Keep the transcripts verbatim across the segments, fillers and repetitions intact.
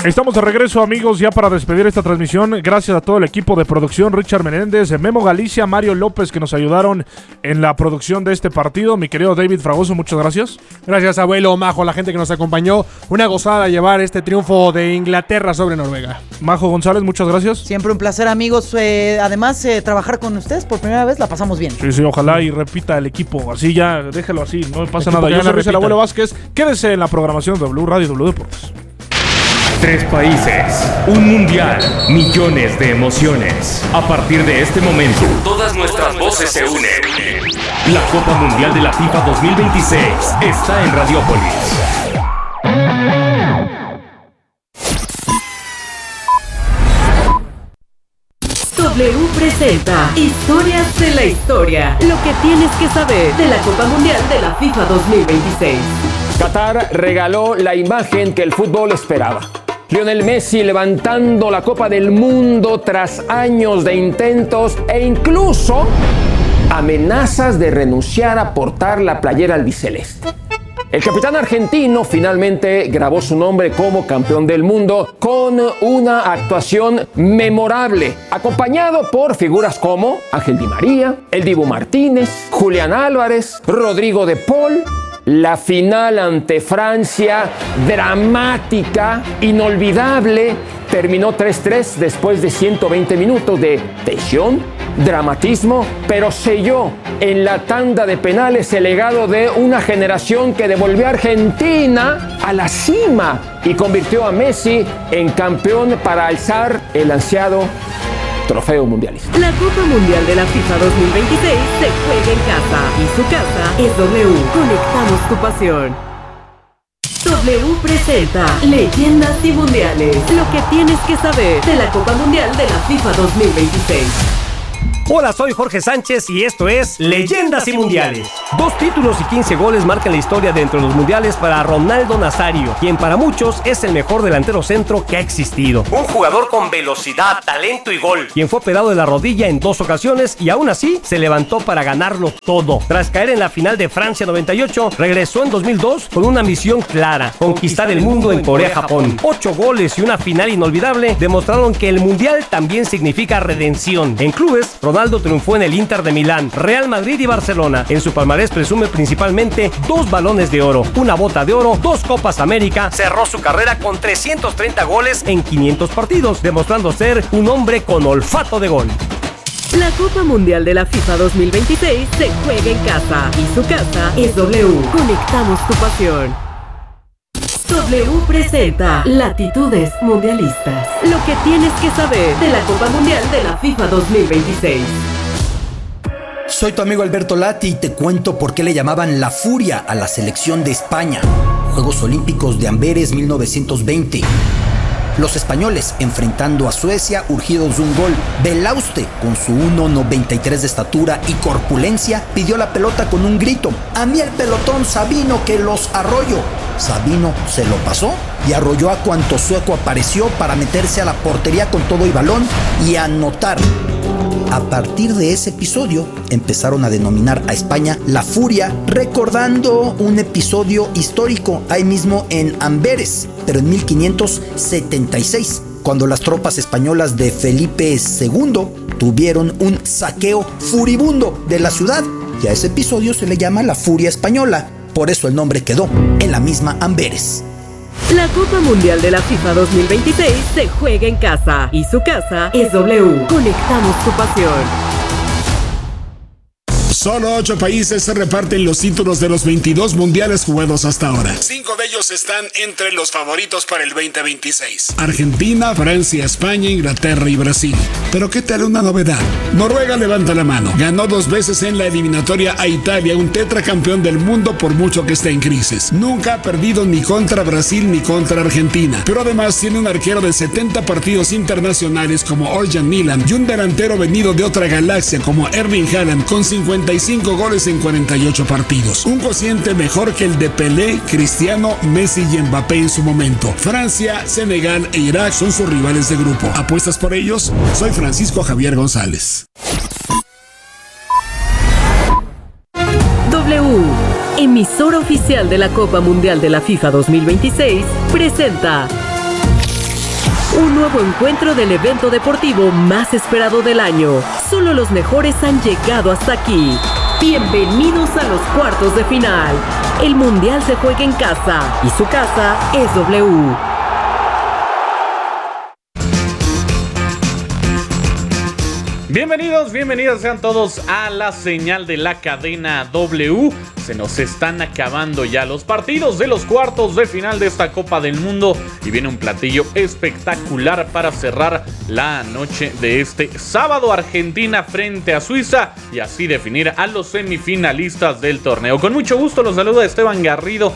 Estamos de regreso, amigos, ya para despedir esta transmisión. Gracias a todo el equipo de producción, Richard Menéndez, Memo Galicia, Mario López, que nos ayudaron en la producción de este partido. Mi querido David Fragoso, muchas gracias. Gracias, abuelo, Majo, la gente que nos acompañó. Una gozada llevar este triunfo de Inglaterra sobre Noruega. Majo González, muchas gracias. Siempre un placer, amigos. Eh, además, eh, trabajar con ustedes por primera vez la pasamos bien. Sí, sí, ojalá y repita el equipo. Así ya, déjelo así, no pasa el nada. Yo soy el abuelo Vázquez. Quédese en la programación de W Radio y W Deportes. Tres países, un mundial, millones de emociones. A partir de este momento, todas nuestras voces se unen. La Copa Mundial de la FIFA dos mil veintiséis está en Radiópolis. W presenta Historias de la Historia. Lo que tienes que saber de la Copa Mundial de la FIFA dos mil veintiséis. Qatar regaló la imagen que el fútbol esperaba. Lionel Messi levantando la Copa del Mundo tras años de intentos e incluso amenazas de renunciar a portar la playera albiceleste. El capitán argentino finalmente grabó su nombre como campeón del mundo con una actuación memorable, acompañado por figuras como Ángel Di María, el Dibu Martínez, Julián Álvarez, Rodrigo de Paul. La final ante Francia, dramática, inolvidable, terminó tres tres después de ciento veinte minutos de tensión, dramatismo, pero selló en la tanda de penales el legado de una generación que devolvió a Argentina a la cima y convirtió a Messi en campeón para alzar el ansiado trofeo mundialista. La Copa Mundial de la FIFA dos mil veintiséis se juega en casa y su casa es W. Conectamos tu pasión. W presenta Leyendas y Mundiales. Lo que tienes que saber de la Copa Mundial de la FIFA dos mil veintiséis. Hola, soy Jorge Sánchez y esto es Leyendas y Mundiales. Dos títulos y quince goles marcan la historia dentro de los mundiales para Ronaldo Nazario, quien para muchos es el mejor delantero centro que ha existido. Un jugador con velocidad, talento y gol, quien fue operado de la rodilla en dos ocasiones y aún así se levantó para ganarlo todo. Tras caer en la final de Francia noventa y ocho, regresó en dos mil dos con una misión clara: conquistar el mundo en Corea-Japón. Ocho goles y una final inolvidable demostraron que el mundial también significa redención. En clubes, Ronaldo triunfó en el Inter de Milán, Real Madrid y Barcelona. En su palmarés presume principalmente dos balones de oro, una bota de oro, dos Copas América. Cerró su carrera con trescientos treinta goles en quinientos partidos, demostrando ser un hombre con olfato de gol. La Copa Mundial de la FIFA dos mil veintiséis se juega en casa y su casa es W. Conectamos tu pasión. W presenta Latitudes Mundialistas. Lo que tienes que saber de la Copa Mundial de la FIFA dos mil veintiséis. Soy tu amigo Alberto Lati y te cuento por qué le llamaban la Furia a la selección de España. Juegos Olímpicos de Amberes mil novecientos veinte. Los españoles enfrentando a Suecia urgidos de un gol. Belauste, con su uno noventa y tres de estatura y corpulencia, pidió la pelota con un grito: a mí el pelotón, Sabino, que los arroyo. Sabino se lo pasó y arrolló a cuanto sueco apareció para meterse a la portería con todo y balón y anotar. A partir de ese episodio empezaron a denominar a España la Furia, recordando un episodio histórico ahí mismo en Amberes, pero en mil quinientos setenta y seis, cuando las tropas españolas de Felipe segundo tuvieron un saqueo furibundo de la ciudad, y a ese episodio se le llama la Furia Española. Por eso el nombre quedó en la misma Amberes. La Copa Mundial de la FIFA dos mil veintiséis se juega en casa y su casa es W. Conectamos tu pasión. Solo ocho países se reparten los títulos de los veintidós mundiales jugados hasta ahora. Cinco de ellos están entre los favoritos para el veinte veintiséis. Argentina, Francia, España, Inglaterra y Brasil. Pero ¿qué tal una novedad? Noruega levanta la mano. Ganó dos veces en la eliminatoria a Italia, un tetracampeón del mundo por mucho que esté en crisis. Nunca ha perdido ni contra Brasil ni contra Argentina. Pero además tiene un arquero de setenta partidos internacionales como Orjan Milan y un delantero venido de otra galaxia como Erling Haaland con cincuenta y cinco goles en cuarenta y ocho partidos. Un cociente mejor que el de Pelé, Cristiano, Messi y Mbappé en su momento. Francia, Senegal e Irak son sus rivales de grupo. ¿Apuestas por ellos? Soy Francisco Javier González. W, emisora oficial de la Copa Mundial de la FIFA dos mil veintiséis, presenta Un nuevo encuentro del evento deportivo más esperado del año. Solo los mejores han llegado hasta aquí. Bienvenidos a los cuartos de final. El Mundial se juega en casa y su casa es W. Bienvenidos, bienvenidos sean todos a la señal de la cadena W. Se nos están acabando ya los partidos de los cuartos de final de esta Copa del Mundo y viene un platillo espectacular para cerrar la noche de este sábado. Argentina frente a Suiza y así definir a los semifinalistas del torneo. Con mucho gusto los saluda Esteban Garrido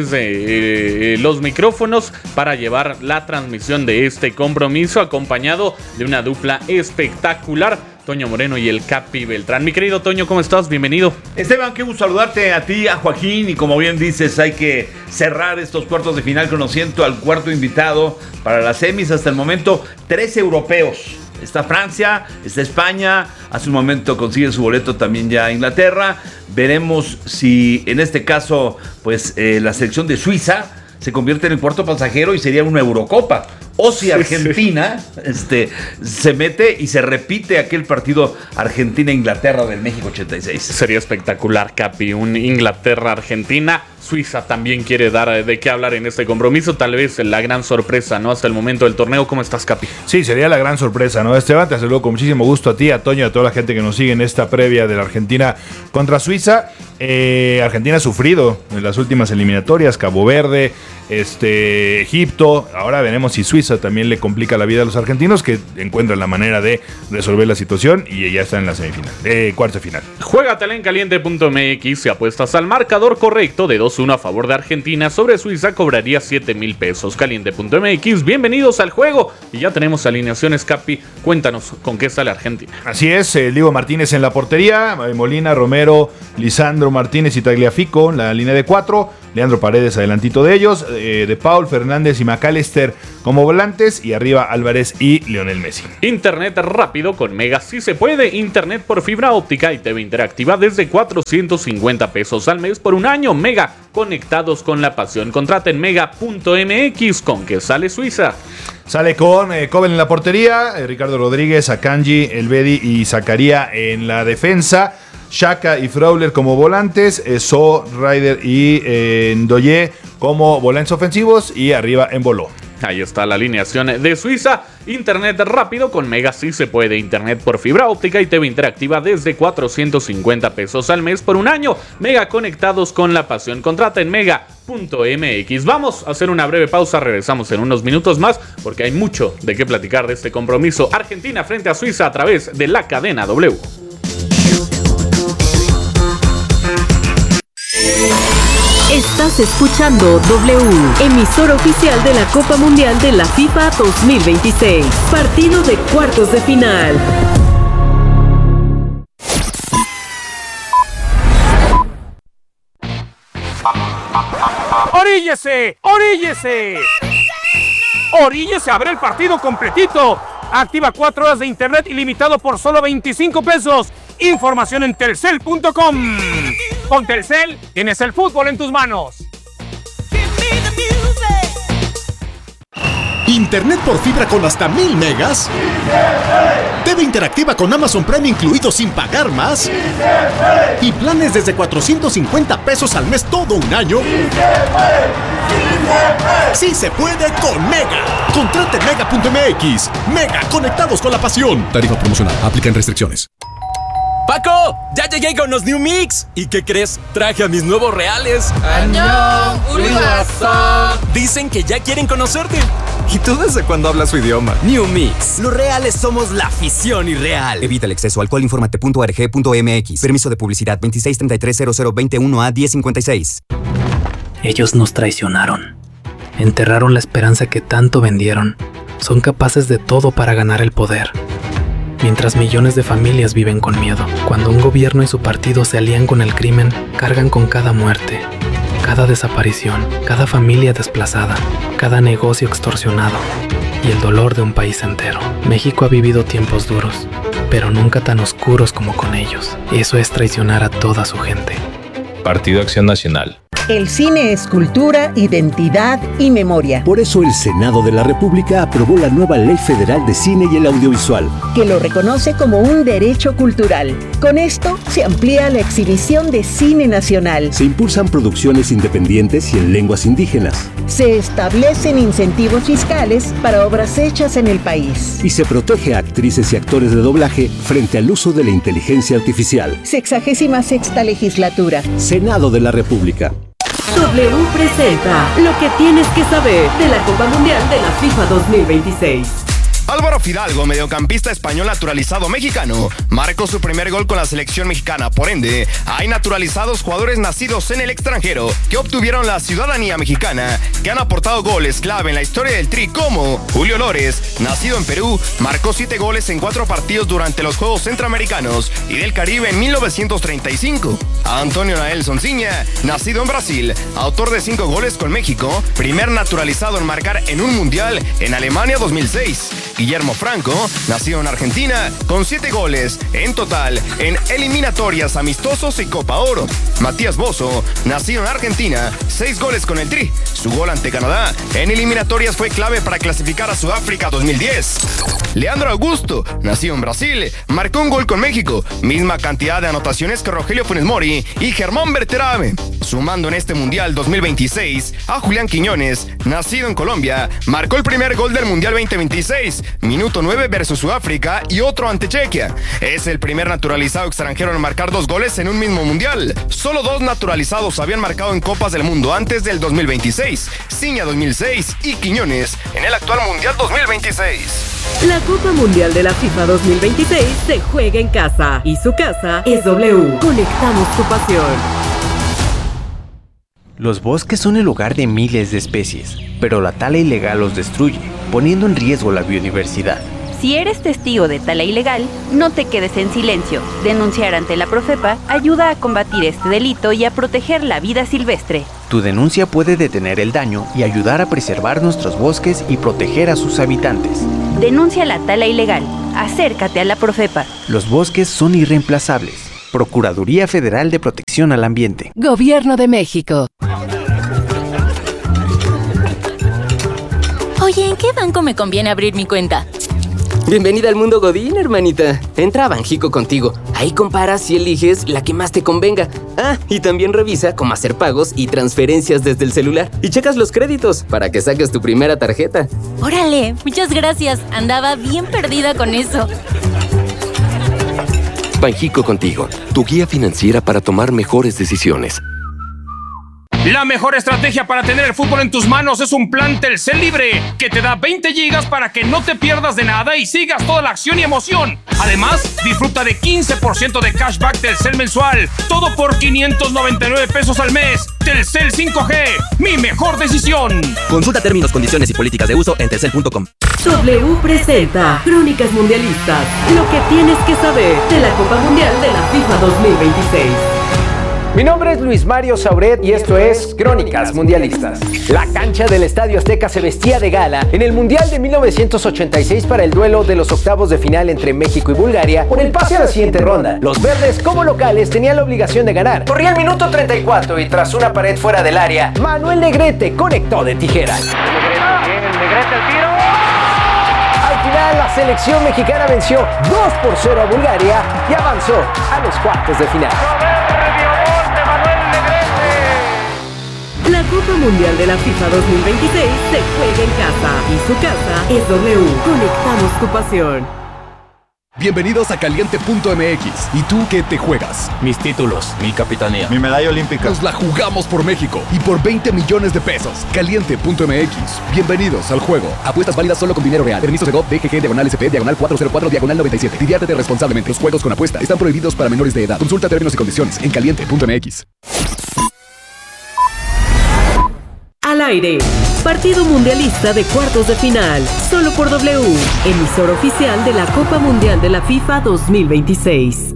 desde eh, los micrófonos para llevar la transmisión de este compromiso acompañado de una dupla espectacular. Toño Moreno y el Capi Beltrán. Mi querido Toño, ¿cómo estás? Bienvenido. Esteban, qué gusto saludarte a ti, a Joaquín, y como bien dices, hay que cerrar estos cuartos de final conociendo al cuarto invitado para las semis. Hasta el momento, tres europeos. Está Francia, está España, hace un momento consigue su boleto también ya Inglaterra. Veremos si en este caso, pues eh, la selección de Suiza se convierte en el cuarto pasajero y sería una Eurocopa. O si Argentina sí, sí. Este, se mete y se repite aquel partido Argentina-Inglaterra del México ochenta y seis. Sería espectacular, Capi, un Inglaterra-Argentina. Suiza también quiere dar de qué hablar en este compromiso. Tal vez la gran sorpresa, ¿no? Hasta el momento del torneo. ¿Cómo estás, Capi? Sí, sería la gran sorpresa, ¿no? Esteban, te saludo con muchísimo gusto a ti, a Toño, a toda la gente que nos sigue en esta previa de la Argentina contra Suiza. Eh, Argentina ha sufrido en las últimas eliminatorias, Cabo Verde, este, Egipto. Ahora veremos si Suiza también le complica la vida a los argentinos, que encuentran la manera de resolver la situación y ya están en la semifinal, eh, cuarto final. Juégatela en caliente punto m x. Si apuestas al marcador correcto de dos uno a favor de Argentina sobre Suiza, cobraría siete mil pesos. caliente punto m x, bienvenidos al juego. Y ya tenemos alineaciones, Capi. Cuéntanos con qué sale Argentina. Así es, el Diego Martínez en la portería, Molina, Romero, Lisandro Martínez y Tagliafico, la línea de cuatro. Leandro Paredes adelantito de ellos, eh, De Paul, Fernández y McAllister como volantes, y arriba Álvarez y Lionel Messi. Internet rápido con Mega sí se puede. Internet por fibra óptica y T V interactiva desde cuatrocientos cincuenta pesos al mes por un año. Mega, conectados con la pasión. Contrata en mega punto m x. ¿Con qué sale Suiza? Sale con eh, Kobel en la portería, eh, Ricardo Rodríguez, Akanji, Elvedi y Zakaria en la defensa. Xhaka y Frauler como volantes, eh, So, Ryder y eh, Ndoye como volantes ofensivos, y arriba Embolo. Ahí está la alineación de Suiza. Internet rápido con Mega sí se puede. Internet por fibra óptica y T V interactiva desde cuatrocientos cincuenta pesos al mes por un año. Mega, conectados con la pasión. Contrata en mega punto m x. Vamos a hacer una breve pausa. Regresamos en unos minutos más porque hay mucho de qué platicar de este compromiso. Argentina frente a Suiza a través de la cadena W. Estás escuchando W, emisora oficial de la Copa Mundial de la FIFA dos mil veintiséis. Partido de cuartos de final. ¡Oríllese! ¡Oríllese! ¡Oríllese a ver el partido completito! Activa cuatro horas de internet ilimitado por solo veinticinco pesos. Información en telcel punto com. Con Telcel tienes el fútbol en tus manos. Internet por fibra con hasta mil megas. T V interactiva con Amazon Prime incluido sin pagar más. Y planes desde cuatrocientos cincuenta pesos al mes todo un año. Sí se puede con Mega. Contrate en mega punto m x. Mega, conectados con la pasión. Tarifa promocional. Aplican restricciones. ¡Paco! ¡Ya llegué con los New Mix! ¿Y qué crees? Traje a mis nuevos reales. ¡Añón! ¡Uriwaso! Dicen que ya quieren conocerte. ¿Y tú desde cuándo hablas su idioma? New Mix. Los reales somos la afición irreal. Evita el exceso. Alcohol. Infórmate punto org punto m x. Permiso de publicidad veintiséis treinta y tres cero cero veintiuno a diez cincuenta y seis. Ellos nos traicionaron. Enterraron la esperanza que tanto vendieron. Son capaces de todo para ganar el poder. Mientras millones de familias viven con miedo. Cuando un gobierno y su partido se alían con el crimen, cargan con cada muerte, cada desaparición, cada familia desplazada, cada negocio extorsionado y el dolor de un país entero. México ha vivido tiempos duros, pero nunca tan oscuros como con ellos. Eso es traicionar a toda su gente. Partido Acción Nacional. El cine es cultura, identidad y memoria. Por eso el Senado de la República aprobó la nueva Ley Federal de Cine y el Audiovisual, que lo reconoce como un derecho cultural. Con esto se amplía la exhibición de cine nacional. Se impulsan producciones independientes y en lenguas indígenas. Se establecen incentivos fiscales para obras hechas en el país. Y se protege a actrices y actores de doblaje frente al uso de la inteligencia artificial. Sexagésima sexta legislatura. Senado de la República. W presenta lo que tienes que saber de la Copa Mundial de la FIFA dos mil veintiséis. Álvaro Fidalgo, mediocampista español naturalizado mexicano, marcó su primer gol con la selección mexicana. Por ende, hay naturalizados jugadores nacidos en el extranjero que obtuvieron la ciudadanía mexicana, que han aportado goles clave en la historia del Tri, como Julio Lores, nacido en Perú, marcó siete goles en cuatro partidos durante los Juegos Centroamericanos y del Caribe en mil novecientos treinta y cinco. Antonio Nael Sonsiña, nacido en Brasil, autor de cinco goles con México, primer naturalizado en marcar en un mundial en Alemania dos mil seis. Guillermo Franco, nacido en Argentina, con siete goles en total en eliminatorias, amistosos y Copa Oro. Matías Bozo, nacido en Argentina, seis goles con el Tri. Su gol ante Canadá en eliminatorias fue clave para clasificar a Sudáfrica dos mil diez. Leandro Augusto, nacido en Brasil, marcó un gol con México, misma cantidad de anotaciones que Rogelio Funes Mori y Germán Berterame. Sumando en este Mundial dos mil veintiséis a Julián Quiñones, nacido en Colombia, marcó el primer gol del Mundial veinte veintiséis, minuto nueve versus Sudáfrica y otro ante Chequia. Es el primer naturalizado extranjero en marcar dos goles en un mismo Mundial. Solo dos naturalizados habían marcado en Copas del Mundo antes del dos mil veintiséis, Ciña dos mil seis y Quiñones en el actual Mundial dos mil veintiséis. La Copa Mundial de la FIFA dos mil veintiséis se juega en casa y su casa es W. Conectamos tu pasión. Los bosques son el hogar de miles de especies, pero la tala ilegal los destruye, poniendo en riesgo la biodiversidad. Si eres testigo de tala ilegal, no te quedes en silencio. Denunciar ante la Profepa ayuda a combatir este delito y a proteger la vida silvestre. Tu denuncia puede detener el daño y ayudar a preservar nuestros bosques y proteger a sus habitantes. Denuncia la tala ilegal. Acércate a la Profepa. Los bosques son irreemplazables. Procuraduría Federal de Protección al Ambiente. Gobierno de México. Oye, ¿en qué banco me conviene abrir mi cuenta? Bienvenida al mundo Godín, hermanita. Entra a Banjico contigo. Ahí comparas y eliges la que más te convenga. Ah, y también revisa cómo hacer pagos y transferencias desde el celular. Y checas los créditos para que saques tu primera tarjeta. Órale, muchas gracias. Andaba bien perdida con eso. Banjico contigo, tu guía financiera para tomar mejores decisiones. La mejor estrategia para tener el fútbol en tus manos es un plan Telcel Libre, que te da veinte gigas para que no te pierdas de nada y sigas toda la acción y emoción. Además, disfruta de quince por ciento de cashback Telcel mensual, todo por quinientos noventa y nueve pesos al mes. Telcel cinco G, mi mejor decisión. Consulta términos, condiciones y políticas de uso en telcel punto com. W presenta Crónicas Mundialistas, lo que tienes que saber de la Copa Mundial de la FIFA dos mil veintiséis. Mi nombre es Luis Mario Sauret y esto es Crónicas Mundialistas. La cancha del Estadio Azteca se vestía de gala en el Mundial de mil novecientos ochenta y seis para el duelo de los octavos de final entre México y Bulgaria por el pase a la siguiente ronda. Los verdes, como locales, tenían la obligación de ganar. Corría el minuto treinta y cuatro y tras una pared fuera del área, Manuel Negrete conectó de tijera. Negrete al tiro. Al final, la selección mexicana venció dos por cero a Bulgaria y avanzó a los cuartos de final. La Copa Mundial de la FIFA dos mil veintiséis se juega en casa y su casa es W. Conectamos tu pasión. Bienvenidos a Caliente punto M X. ¿Y tú qué te juegas? Mis títulos, mi capitanía, mi medalla olímpica. Nos la jugamos por México y por veinte millones de pesos. Caliente punto M X. Bienvenidos al juego. Apuestas válidas solo con dinero real. Permiso de G O V, D G G, diagonal S P, diagonal cuatro cero cuatro, diagonal noventa y siete. Diviértete responsablemente. Los juegos con apuesta están prohibidos para menores de edad. Consulta términos y condiciones en Caliente punto M X. Al aire, partido mundialista de cuartos de final, solo por W, emisor oficial de la Copa Mundial de la FIFA dos mil veintiséis.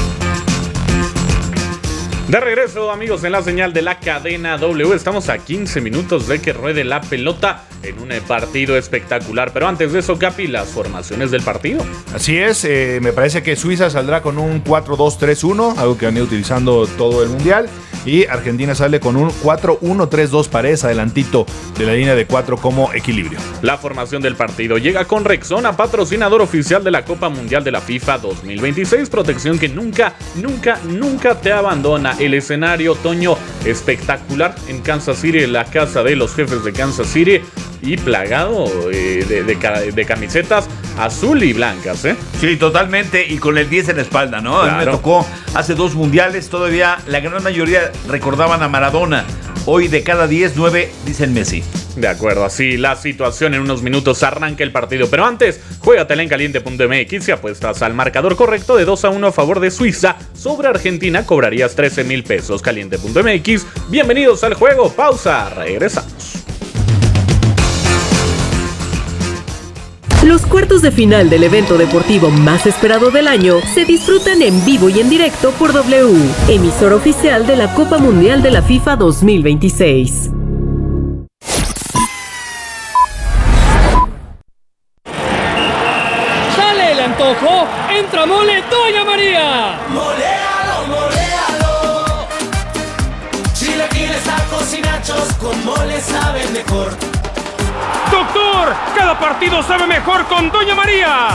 De regreso, amigos, en la señal de la cadena W. Estamos a quince minutos de que ruede la pelota en un partido espectacular. Pero antes de eso, Capi, las formaciones del partido. Así es, eh, me parece que Suiza saldrá con un cuatro dos tres uno, algo que han ido utilizando todo el Mundial. y Argentina sale con un cuatro uno tres dos pares adelantito de la línea de cuatro como equilibrio. La formación del partido llega con Rexona, patrocinador oficial de la Copa Mundial de la FIFA dos mil veintiséis, protección que nunca, nunca, nunca te abandona. El escenario otoño espectacular en Kansas City, la casa de los jefes de Kansas City, y plagado eh, de, de, de camisetas azul y blancas, ¿eh? Sí, totalmente, y con el diez en la espalda, ¿no? Claro. A mí me tocó hace dos mundiales, todavía la gran mayoría recordaban a Maradona. Hoy de cada diez, nueve dicen Messi. De acuerdo, así la situación. En unos minutos arranca el partido, pero antes, juégatela en caliente punto m x y apuestas al marcador correcto de dos a uno a favor de Suiza sobre Argentina, cobrarías trece mil pesos. caliente punto m x, bienvenidos al juego, pausa, regresamos. Los cuartos de final del evento deportivo más esperado del año se disfrutan en vivo y en directo por W, emisor oficial de la Copa Mundial de la FIFA dos mil veintiséis. ¡Sale el antojo! ¡Entra Mole Doña María! Moléalo, moléalo. Chilaquiles, tacos y nachos con mole saben mejor. ¡Doctor! ¡Cada partido sabe mejor con Doña María!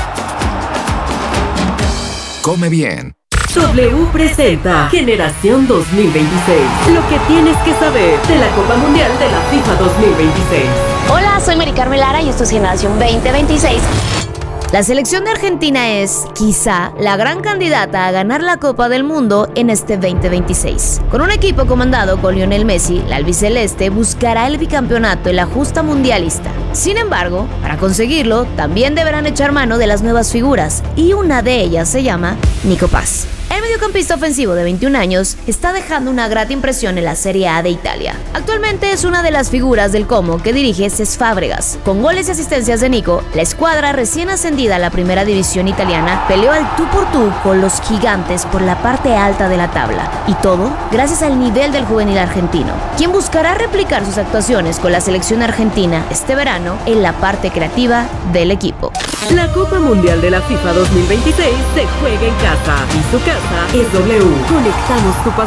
Come bien. W presenta Generación dos mil veintiséis. Lo que tienes que saber de la Copa Mundial de la FIFA dos mil veintiséis. Hola, soy Mari Carmen Lara y esto es Generación veinte veintiséis. La selección de Argentina es, quizá, la gran candidata a ganar la Copa del Mundo en este veinte veintiséis. Con un equipo comandado con Lionel Messi, la albiceleste buscará el bicampeonato en la justa mundialista. Sin embargo, para conseguirlo, también deberán echar mano de las nuevas figuras, y una de ellas se llama Nico Paz. El mediocampista ofensivo de veintiún años está dejando una grata impresión en la Serie A de Italia. Actualmente es una de las figuras del Como que dirige Cesc Fábregas. Con goles y asistencias de Nico, la escuadra recién ascendida a la primera división italiana peleó al tú por tú con los gigantes por la parte alta de la tabla. Y todo gracias al nivel del juvenil argentino, quien buscará replicar sus actuaciones con la selección argentina este verano en la parte creativa del equipo. La Copa Mundial de la FIFA dos mil veintiséis se juega en casa y su casa es W. Conectamos tu pasión.